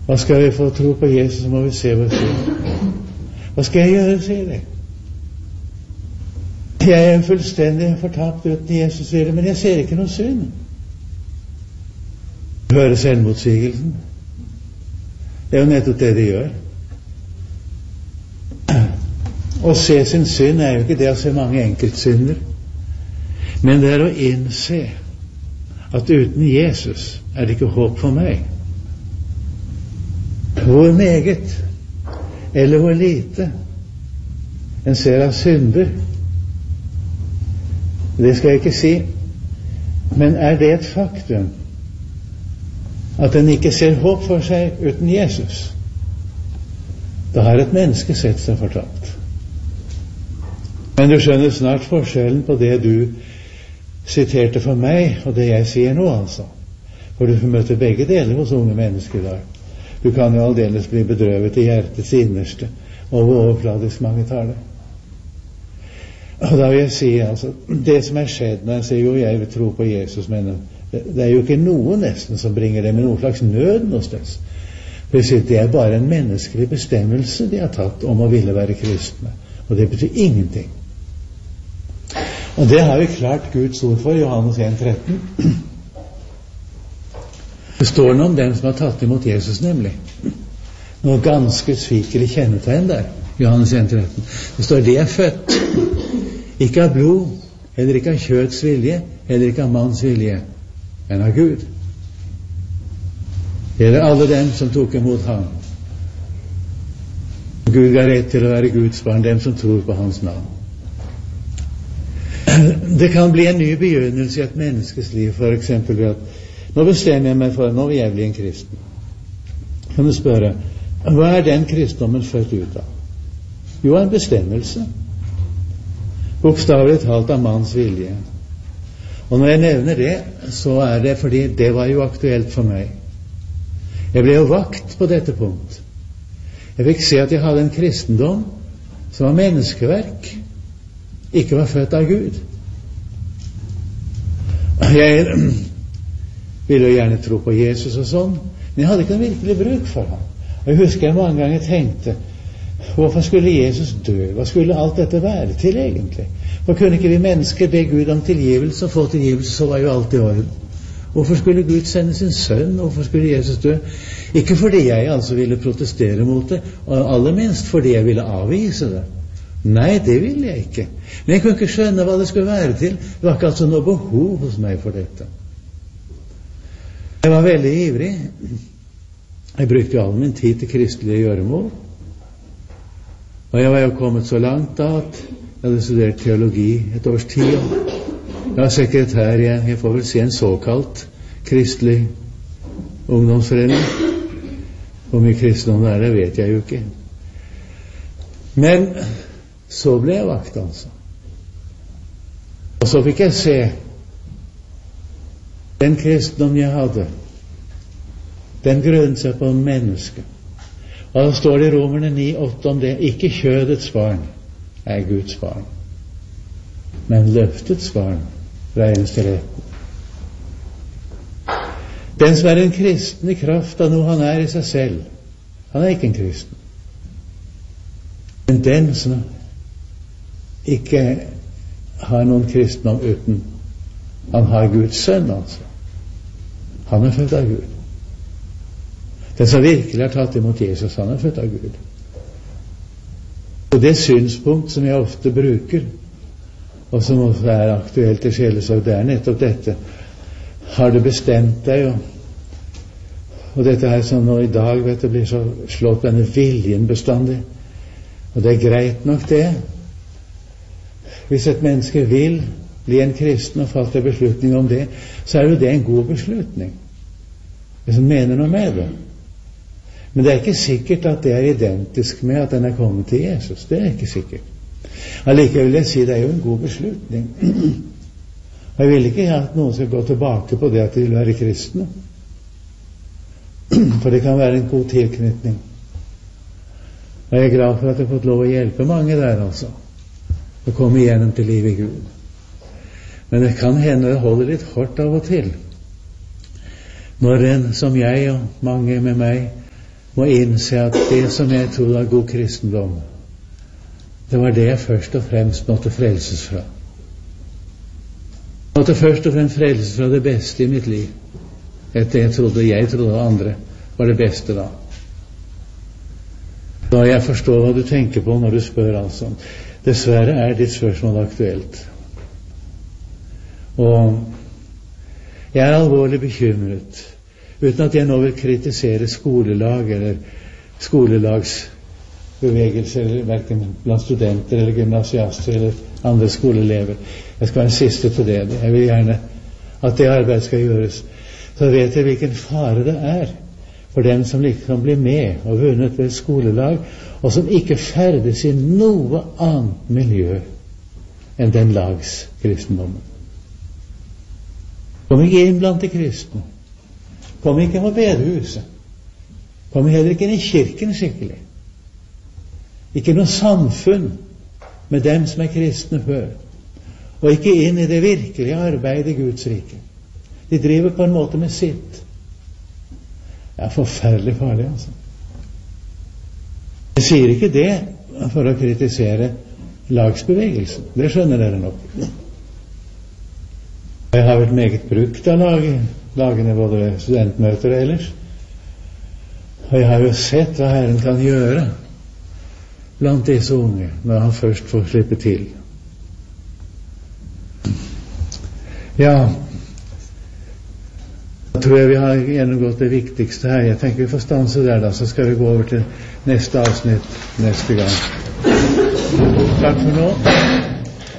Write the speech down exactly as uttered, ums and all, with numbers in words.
Hva skal vi få tro på Jesus, så må vi se vår synd. Hva skal jeg gjøre, sier de. Jeg er fullstendig fortapt uten Jesus, sier de, men jeg ser ikke noe synd. Du hører selvmotsigelsen. Det er jo nettopp det de gjør. Å se sin synd er jo ikke det å se mange enkeltsynder, men det er å innse at uten Jesus er det ikke håp for meg. Hvor meget eller hvor lite en ser av synder, det skal jeg ikke si, men er det et faktum at en ikke ser håp for seg uten Jesus, da har et menneske sett seg fortapt. Men du skjønner snart forskjellen på det du siterte for meg og det jeg sier nå, altså. For du får møte begge deler hos unge mennesker i dag. Du kan jo aldeles bli bedrøvet i hjertets innerste over overfladisk mange taler. Og da vil jeg si, altså, det som er skjedd når jeg sier jo jeg vil tro på Jesus, men det, det er jo ikke noe nesten som bringer det med noen slags nød noe sted. Det er bare en menneskelig bestemmelse de har tatt om å ville være kristne, og det betyr ingenting. Og det har vi klart Guds ord for, Johannes en tretten. Det står noe om dem som har tatt imot Jesus, nemlig. Noe ganske svikelig kjennetegn der, Johannes en tretten. Det står, de er født, ikke av blod, heller ikke av kjøds vilje, heller ikke av manns vilje, men av Gud. Det gjelder alle dem som tok imot ham. Gud ga rett til å være Guds barn, dem som tror på hans navn. Det kan bli en ny begynnelse i et menneskes liv, for eksempel ved at nå bestemmer jeg meg for, nå vil jeg bli en kristen. Kan du spørre, hva er den kristendommen født ut av? Jo, en bestemmelse. Bokstavelig talt av manns vilje. Og når jeg nevner det, så er det fordi det var jo aktuelt for meg. Jeg ble jo vakt på dette punkt. Jeg fikk se at jeg hadde en kristendom som var menneskeverk, ikke var født av Gud. Jeg ville jo gjerne tro på Jesus og sånn, men jeg hadde ikke noe virkelig bruk for ham. Og jeg husker jeg mange ganger tenkte, hvorfor skulle Jesus dø? Hva skulle alt dette være til egentlig? For kunne ikke vi mennesker be Gud om tilgivelse og få tilgivelse, så var jo alt i orden. Hvorfor skulle Gud sende sin sønn? Hvorfor skulle Jesus dø? Ikke fordi jeg altså ville protestere mot det, og aller minst fordi jeg ville avvise det. Nei, det ville jeg ikke. Men jeg kunne ikke skjønne hva det skulle være til. Det var ikke altså noe behov hos meg for dette. Jeg var veldig ivrig. Jeg brukte jo all min tid til kristelige gjøremål. Og jeg var jo kommet så langt da at jeg hadde studert teologi et års tid. Jeg var sekretær i, jeg får vel si, en såkalt kristelig ungdomsforening. Hvor mye kristendom det er, det vet jeg jo ikke. Men så ble jeg vakt, altså. Og så fikk jeg se den kristendom jeg hadde. Den grunnet seg på mennesket. Og da står det i Romerne ni åtte om det. Ikke kjødets barn er Guds barn, men løftets barn regnes til retten. Den som er en kristen i kraft av noe han er i seg selv, han er ikke en kristen. Men den som ikke har noen kristendom uten, han har Guds sønn, altså. Han er født av Gud. Den som virkelig har tatt imot Jesus, han er født av Gud. Og det synspunkt som jeg ofte bruker, og som også er aktuelt i sjelesorg, det er nettopp dette. Har du bestemt deg, og, og dette her som nå i dag, vet du, blir så slått denne viljen bestandig. Og det er greit nok det. Hvis et menneske vil bli en kristen og fatte beslutning om det, så er jo det en god beslutning. Hvis han mener noe med det. Men det er ikke sikkert at det er identisk med at den er kommet til Jesus. Det er ikke sikkert. Allikevel vil jeg si det er jo en god beslutning. Og jeg vil ikke at noen skal gå tilbake på det at de vil være kristne. For det kan være en god tilknytning. Og jeg er glad for at jeg har fått lov å hjelpe mange der, altså. Å komme igjennom til liv i Gud. Men det kan hende det holder litt hardt av og til. Når en, som jeg og mange med meg, må innse at det som jeg trodde var god kristendom, det var det jeg først og fremst måtte frelses fra. Jeg måtte først og fremst frelses fra det beste i mitt liv. Etter jeg trodde, jeg trodde andre var det beste da. Da jeg forstår hva du tenker på når du spør, altså. Dessverre er ditt spørsmål aktuelt. Og jeg er alvorlig bekymret, uten at jeg nå vil kritisere skolelag eller skolelagsbevegelser, hverken blant studenter eller gymnasiaster eller andre skoleelever. Jeg skal være den siste til det. Jeg vil gjerne at det arbeidet skal gjøres. Så vet jeg hvilken fare det er for dem som liksom blir med og vunnet ved et skolelag, og som ikke ferdes i noe annet miljø enn den lags kristendommen. Kom ikke inn blant de kristne. Kom ikke på bedehuset. Kom heller ikke inn i kirken skikkelig. Ikke noe samfunn med dem som er kristne før. Og ikke inn i det virkelige arbeidet i Guds rike. De driver på en måte med sitt. Det er forferdelig farlig, altså. Jeg sier ikke det for å kritisere lagsbevegelsen. Det skjønner dere nok. Jeg har vært meget brukt av laget, lagene både ved studentmøter og ellers. Og jeg har jo sett hva Herren kan gjøre blant disse unge når han først får slippe til. Ja, jeg tror jeg vi har gjennomgått det viktigste her. Jeg tenker vi får stanse der da, så skal vi gå over til neste avsnitt neste gang. Takk for nå.